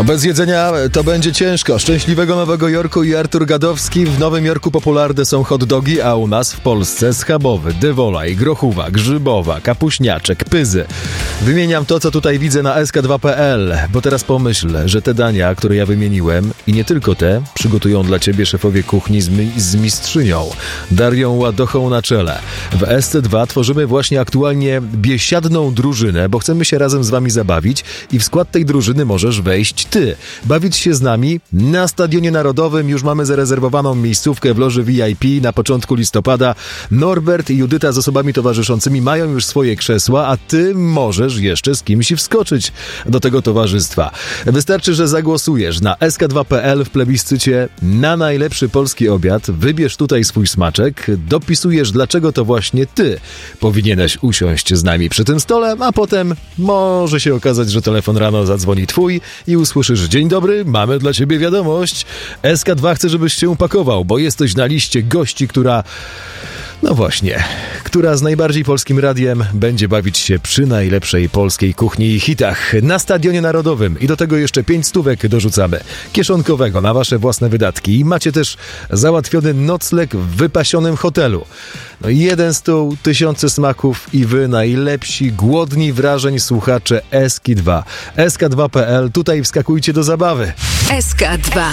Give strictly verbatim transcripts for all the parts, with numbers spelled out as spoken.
Bez jedzenia to będzie ciężko. Szczęśliwego Nowego Jorku i Artur Gadowski. W Nowym Jorku popularne są hot dogi, a u nas w Polsce schabowy, dewolaj, grochówa, grzybowa, kapuśniaczek, pyzy. Wymieniam to, co tutaj widzę na S K dwa kropka P L, bo teraz pomyśl, że te dania, które ja wymieniłem i nie tylko te, przygotują dla ciebie szefowie kuchni z, mi- z mistrzynią Darią Ładochą na czele. W S C dwa tworzymy właśnie aktualnie biesiadną drużynę, bo chcemy się razem z wami zabawić i w skład tej drużyny możesz wejść ty. Bawić się z nami na Stadionie Narodowym. Już mamy zarezerwowaną miejscówkę w loży V I P na początku listopada. Norbert i Judyta z osobami towarzyszącymi mają już swoje krzesła, a ty możesz jeszcze z kimś wskoczyć do tego towarzystwa. Wystarczy, że zagłosujesz na S K dwa kropka P L w plebiscycie na najlepszy polski obiad. Wybierz tutaj swój smaczek, dopisujesz, dlaczego to właśnie ty powinieneś usiąść z nami przy tym stole, a potem może się okazać, że telefon rano zadzwoni twój i usłyszysz: dzień dobry, mamy dla ciebie wiadomość. S K dwa chce, żebyś się upakował, bo jesteś na liście gości, która... No właśnie, która z najbardziej polskim radiem będzie bawić się przy najlepszej polskiej kuchni i hitach na Stadionie Narodowym. I do tego jeszcze pięć stówek dorzucamy kieszonkowego na wasze własne wydatki. I macie też załatwiony nocleg w wypasionym hotelu. No i jeden stół, tysiące smaków i wy najlepsi, głodni wrażeń słuchacze S K dwa. S K dwa kropka P L, tutaj wskakujcie do zabawy. S K dwa.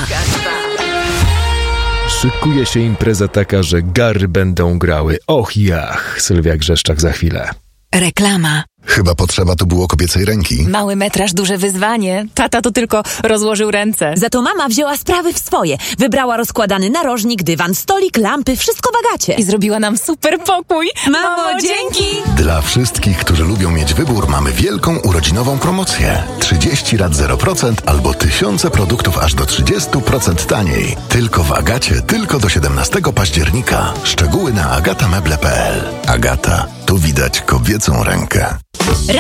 Szykuje się impreza taka, że gary będą grały. Och jach, Sylwia Grzeszczak za chwilę. Reklama. Chyba potrzeba tu było kobiecej ręki. Mały metraż, duże wyzwanie. Tata to tylko rozłożył ręce. Za to mama wzięła sprawy w swoje. Wybrała rozkładany narożnik, dywan, stolik, lampy, wszystko w Agacie. I zrobiła nam super pokój. Mamo, dzięki! Dla wszystkich, którzy lubią mieć wybór, mamy wielką urodzinową promocję. trzydzieści lat zero procent albo tysiące produktów aż do trzydzieści procent taniej. Tylko w Agacie, tylko do siedemnastego października. Szczegóły na agata meble kropka p l. Agata, tu widać kobiecą rękę.